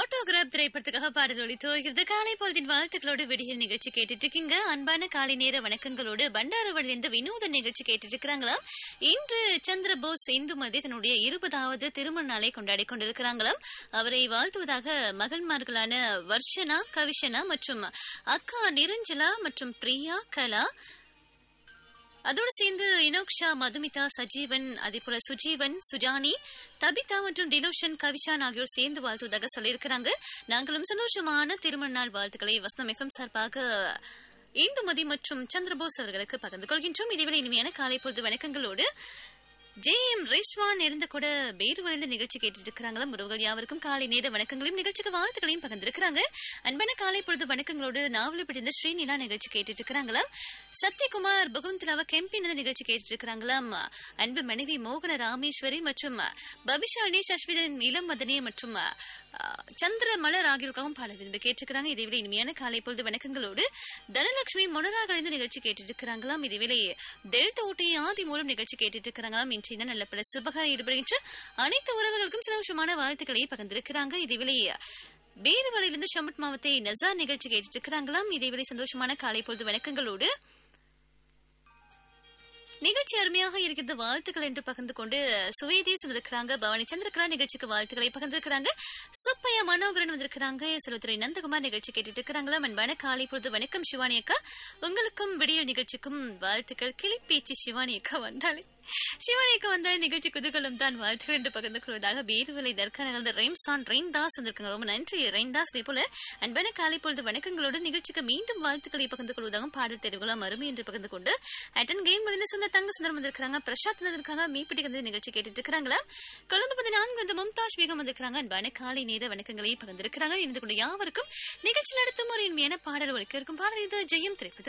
Autograph திரைப்படத்துக்காக பாடல் ஒலித்துவருகிறது. காலை பொழுதின் வாழ்த்துக்களோடு விடியல் நிகழ்ச்சி கேட்டுட்டு இருக்கீங்க. அன்பான காலை நேர வணக்கங்களோடு பண்டாரவழிலிருந்து வினோத நிகழ்ச்சி கேட்டுட்டு இருக்கிறாங்களாம். இன்று சந்திரபோஸ் இந்துமதி தன்னுடைய 20வது திருமண நாளை கொண்டாடி கொண்டிருக்கிறாங்களாம். அவரை வாழ்த்துவதாக மகள்மார்களான வர்ஷனா, கவிஷனா மற்றும் அக்கா நிரஞ்சலா மற்றும் பிரியா, கலா, அதோடு சேர்ந்து இனோக்ஷா, மதுமிதா, சஜீவன், அதே போல சுஜீவன், சுஜானி, தபிதா மற்றும் டிலோஷன், கவிஷான் ஆகியோர் சேர்ந்து வாழ்த்துவதாக சொல்லியிருக்கிறாங்க. நாங்களும் சந்தோஷமான திருமண நாள் வாழ்த்துக்களை வசனம் எஃப்எம் சார்பாக இந்துமதி மற்றும் சந்திரபோஸ் அவர்களுக்கு பகிர்ந்து கொள்கின்றோம். இதேவேளை இனிமையான காலை பொழுது வணக்கங்களோடு ஜே.எம். ரிஷ்வான் இருந்து கூட பேருவழிந்த நிகழ்ச்சி கேட்டுட்டு இருக்கிறாங்களா. உறவுகள் யாவருக்கும் காலை நேர வணக்கங்களையும் நிகழ்ச்சிக்கு வாழ்த்துக்களையும் பகிர்ந்திருக்கிறாங்க. அன்பான காலை பொழுது வணக்கங்களோடு நாவலப்பட்டிருந்த ஸ்ரீநிலா நிகழ்ச்சி கேட்டுட்டு இருக்கிறாங்களாம். சத்யகுமார் புகுந்திலாவ கெம்பின் நிகழ்ச்சி கேட்டுட்டு இருக்கிறாங்களாம். அன்பு மனைவி மோகன ராமேஸ்வரி மற்றும் பபிஷாலினி, சஷ்விதன், இளம் மதனி மற்றும் சந்திர மலர் ஆகியோருக்காகவும் பாட விரும்பி கேட்டிருக்கிறாங்க. இதேவேளை இனிமையான காலை பொழுது வணக்கங்களோடு தனலட்சுமி மொனராக நிகழ்ச்சி கேட்டுட்டு இருக்கிறாங்களாம். இதேவேளை டெல்டா ஓட்டி ஆதி மூலம் நிகழ்ச்சி கேட்டுட்டு இருக்கிறாங்களாம். இன்றைய நல்ல பல சுபகாரம் ஈடுபடுகின்ற அனைத்து உறவுகளுக்கும் சந்தோஷமான வாழ்த்துக்களை பகிர்ந்திருக்கிறாங்க. இதேவேளை பேருவளையிலிருந்து ஷமட் மாவத்தை நசார் நிகழ்ச்சி கேட்டுட்டு இருக்கிறாங்களாம். இதேவேளை சந்தோஷமான காலை பொழுது வணக்கங்களோடு நிகழ்ச்சி அருமையாக இருக்கிறது, வாழ்த்துக்கள் என்று பகிர்ந்து கொண்டு சுவேதேஸ் வந்திருக்கிறாங்க. பவானி சந்திரகலா நிகழ்ச்சிக்கு வாழ்த்துக்களை பகிர்ந்திருக்கிறாங்க. சுப்பையா மனோகரன் வந்திருக்கிறாங்க. செல்வத்துறை நந்தகுமார் நிகழ்ச்சி கேட்டுட்டு இருக்கிறாங்களா. அன்பான காலை பொழுது வணக்கம் சிவானி அக்கா, உங்களுக்கும் விடியல் நிகழ்ச்சிக்கும் வாழ்த்துக்கள். கிளிப்பேச்சு சிவானி அக்கா வந்தாலே நிகழ்ச்சி குதூகலம் தான், வாழ்த்துக்கள் என்று பகிர்ந்து கொள்வதாக பேருவலை தர்கா நகர்ந்த ரெய்ன்தாஸ் வந்திருக்காங்க. ரொம்ப நன்றி ரெய்ன்தாஸ். இதே போல அன்பான காலை பொழுது வணக்கங்களோடு நிகழ்ச்சிக்கு மீண்டும் வாழ்த்துக்களை பகிர்ந்து கொள்வதாகவும் பாடல் தெரிவுகளாம் அருமை என்று பகிர்ந்து கொண்டு அட்டன் கேம் விழுந்து சொந்த தங்க சுந்தரம் வந்திருக்காங்க. பிரசாத் வந்திருக்காங்க. மீப்பிட்டி வந்து நிகழ்ச்சி கேட்டுட்டு இருக்கிறாங்களா. கொழுந்து 14 வந்து மும்தாஜ் பேகம் வந்திருக்காங்க. அன்பான காலை நேர வணக்கங்களை பகிர்ந்திருக்கிறாங்க. இருந்து கொண்டு யாவருக்கும் நிகழ்ச்சியில் அடுத்த முறை இனிமையான பாடல் ஒலிக்க இருக்கும். பாடல் இது ஜெயம் திரைப்பட